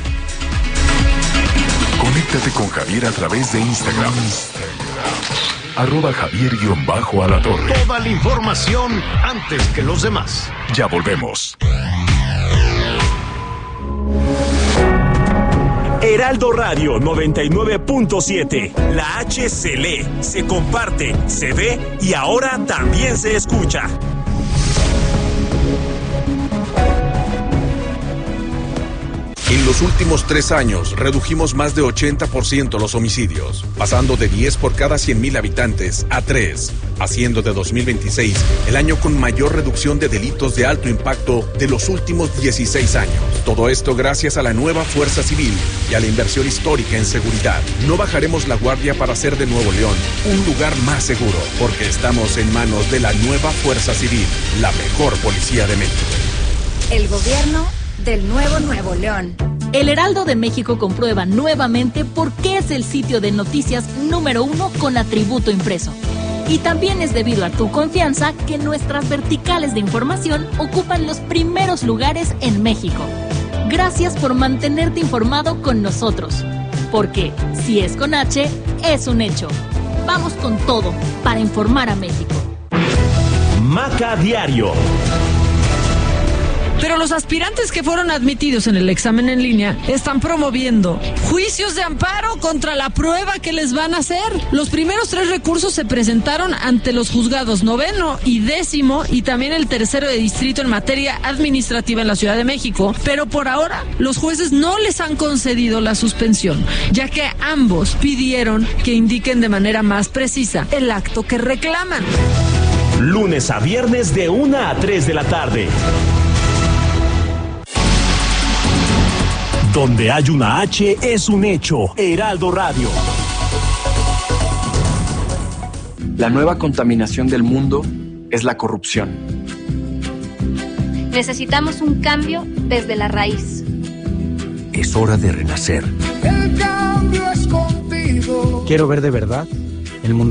Conéctate con Javier a través de Instagram. Arroba Javier-Alatorre. Toda la información antes que los demás. Ya volvemos. Heraldo Radio noventa y nueve punto siete. La H se lee, se comparte, se ve y ahora también se escucha. En los últimos tres años redujimos más de ochenta por ciento los homicidios, pasando de diez por cada cien mil habitantes a tres, haciendo de dos mil veintiséis el año con mayor reducción de delitos de alto impacto de los últimos dieciséis años. Todo esto gracias a la nueva Fuerza Civil y a la inversión histórica en seguridad. No bajaremos la guardia para hacer de Nuevo León un lugar más seguro, porque estamos en manos de la nueva Fuerza Civil, la mejor policía de México. El gobierno del nuevo Nuevo León. El Heraldo de México comprueba nuevamente por qué es el sitio de noticias número uno con atributo impreso. Y también es debido a tu confianza que nuestras verticales de información ocupan los primeros lugares en México. Gracias por mantenerte informado con nosotros. Porque si es con H, es un hecho. Vamos con todo para informar a México. Maca Diario. Pero los aspirantes que fueron admitidos en el examen en línea están promoviendo juicios de amparo contra la prueba que les van a hacer. Los primeros tres recursos se presentaron ante los juzgados noveno y décimo y también el tercero de distrito en materia administrativa en la Ciudad de México. Pero por ahora los jueces no les han concedido la suspensión, ya que ambos pidieron que indiquen de manera más precisa el acto que reclaman. Lunes a viernes de una a tres de la tarde. Donde hay una H es un hecho. Heraldo Radio. La nueva contaminación del mundo es la corrupción. Necesitamos un cambio desde la raíz. Es hora de renacer. El cambio es contigo. Quiero ver de verdad